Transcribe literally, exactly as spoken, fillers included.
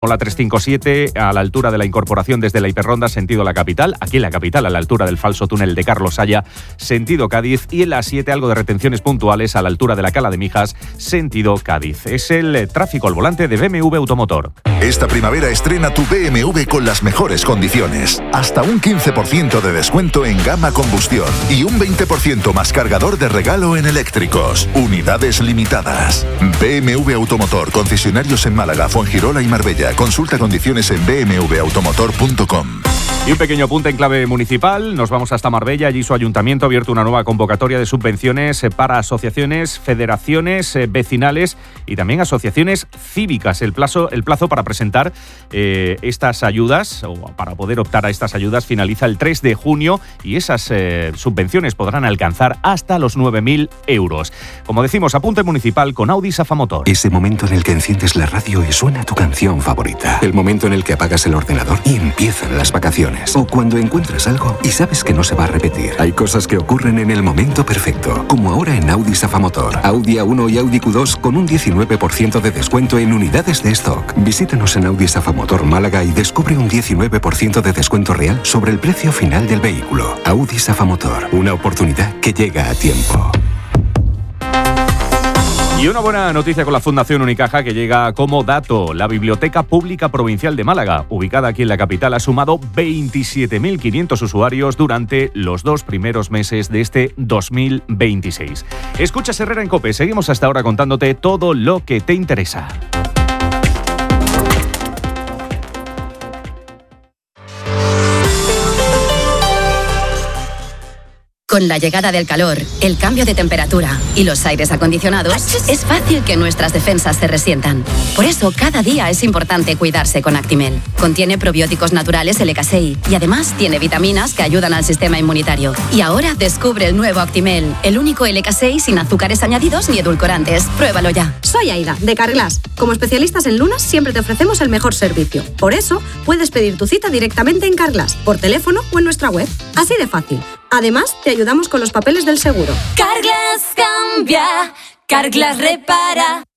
La trescientos cincuenta y siete a la altura de la incorporación desde la Hiperronda sentido la capital, aquí en la capital a la altura del falso túnel de Carlos Haya sentido Cádiz, y en la siete algo de retenciones puntuales a la altura de la Cala de Mijas sentido Cádiz. Es el tráfico al volante de B M W Automotor. Esta primavera estrena tu B M W con las mejores condiciones. Hasta un quince por ciento de descuento en gama combustión y un veinte por ciento más cargador de regalo en eléctricos. Unidades limitadas. B M W Automotor, concesionarios en Málaga, Fuengirola y Marbella. Consulta condiciones en b m w automotor punto com. Y un pequeño apunte en clave municipal. Nos vamos hasta Marbella. Allí su ayuntamiento ha abierto una nueva convocatoria de subvenciones para asociaciones, federaciones vecinales y también asociaciones cívicas. El plazo, el plazo para presentar eh, estas ayudas o para poder optar a estas ayudas finaliza el tres de junio y esas eh, subvenciones podrán alcanzar hasta los nueve mil euros. Como decimos, apunte municipal con Audi Safamotor. Ese momento en el que enciendes la radio y suena tu canción favorita. El momento en el que apagas el ordenador y empiezan las vacaciones. O cuando encuentras algo y sabes que no se va a repetir. Hay cosas que ocurren en el momento perfecto, como ahora en Audi Safamotor. Audi A uno y Audi Q dos con un diecinueve por ciento de descuento en unidades de stock. Visítanos en Audi Safamotor Málaga y descubre un diecinueve por ciento de descuento real sobre el precio final del vehículo. Audi Safamotor, una oportunidad que llega a tiempo. Y una buena noticia con la Fundación Unicaja que llega como dato. La Biblioteca Pública Provincial de Málaga, ubicada aquí en la capital, ha sumado veintisiete mil quinientos usuarios durante los dos primeros meses de este dos mil veintiséis. Escuchas Herrera en COPE. Seguimos hasta ahora contándote todo lo que te interesa. Con la llegada del calor, el cambio de temperatura y los aires acondicionados, es fácil que nuestras defensas se resientan. Por eso, cada día es importante cuidarse con Actimel. Contiene probióticos naturales L K seis y además tiene vitaminas que ayudan al sistema inmunitario. Y ahora descubre el nuevo Actimel, el único L K seis sin azúcares añadidos ni edulcorantes. Pruébalo ya. Soy Aida, de Carglass. Como especialistas en lunas, siempre te ofrecemos el mejor servicio. Por eso, puedes pedir tu cita directamente en Carglass, por teléfono o en nuestra web. Así de fácil. Además, te ayudamos con los papeles del seguro. Carglass cambia, Carglass repara.